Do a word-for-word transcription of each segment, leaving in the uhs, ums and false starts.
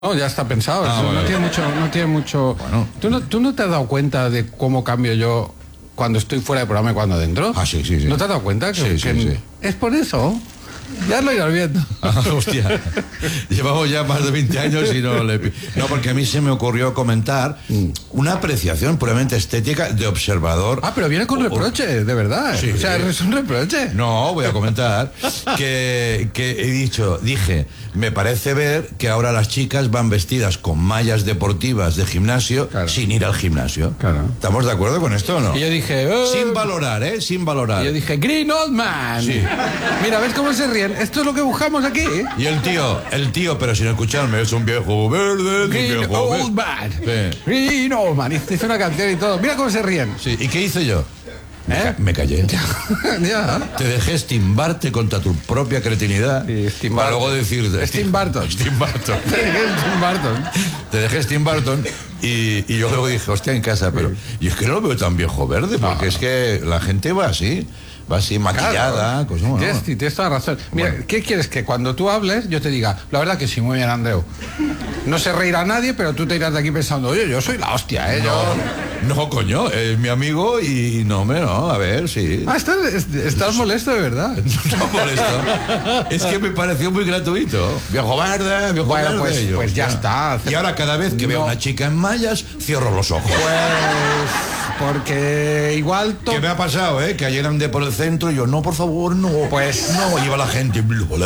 No, ya está pensado. Ah, no, bueno. tiene mucho, no tiene mucho. Bueno. ¿Tú no, ¿Tú no te has dado cuenta de cómo cambio yo cuando estoy fuera del programa y cuando dentro? Ah, sí, sí, sí. ¿No te has dado cuenta? Que, Sí, sí, que sí. Es por eso. Ya lo irás viendo. Ah, hostia. Llevamos ya más de veinte años y no le... pi- No, porque a mí se me ocurrió comentar una apreciación puramente estética de observador. Ah, pero viene con O- reproche, de verdad. Sí. O sea, es un reproche. No, voy a comentar que, que he dicho, dije, me parece ver que ahora las chicas van vestidas con mallas deportivas de gimnasio Claro. sin ir al gimnasio. Claro. ¿Estamos de acuerdo con esto o no? Y yo dije... "Eh". Sin valorar, ¿eh? Sin valorar. Y yo dije, Green Old Man. Sí. Mira, ¿ves cómo se ríen? Esto es lo que buscamos aquí. Y el tío, el tío, pero sin escucharme, es un viejo verde, un Green viejo Old verde. Man. Sí. Green Old Man. Hizo una canción y todo. Mira cómo se ríen. Sí, ¿y qué hice yo? Me, ¿Eh? ca- me callé. Ya. Te dejé estimbarte contra tu propia cretinidad Sí, Steve para Barton. luego decirte... Steve Barton. Steve Barton. Tim Burton. Te dejé Steve Barton y, y yo luego dije, hostia, en casa, pero... Y es que no lo veo tan viejo verde, porque es que la gente va así, va así maquillada, pues, bueno. Tienes, tienes toda razón. Mira, Bueno. ¿qué quieres? Que cuando tú hables yo te diga, la verdad que sí, muy bien, Andreu. No se reirá nadie, pero tú te irás de aquí pensando, oye, yo soy la hostia, ¿eh? Yo... No, no, coño, es mi amigo y no, hombre, no, a ver, sí. Ah, estás, estás molesto de verdad. No molesto. Es que me pareció muy gratuito. Viejo verde, viejo Bueno, verde. pues- Y yo, pues ya hostia. está. Y ahora cada vez que veo No. una chica en mallas, cierro los ojos. Pues porque igual... to- ¿Qué me ha pasado, eh? Que ayer andé por el centro y yo, no, por favor, no. Pues- No, iba la gente.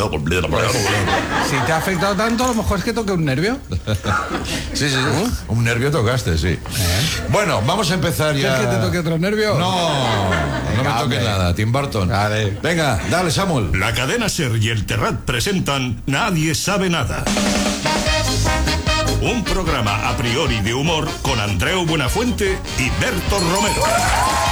Si te ha afectado tanto, a lo mejor es que toque un nervio. Sí, sí, sí. Un nervio tocaste, sí. Bueno, vamos a empezar ya. ¿Quieres que te toque otro nervio? No, no me Venga, toques hombre. nada, Tim Burton. Vale. Venga, dale, Samuel. La cadena SER y el Terrat presentan Nadie sabe nada. Un programa a priori de humor con Andreu Buenafuente y Berto Romero.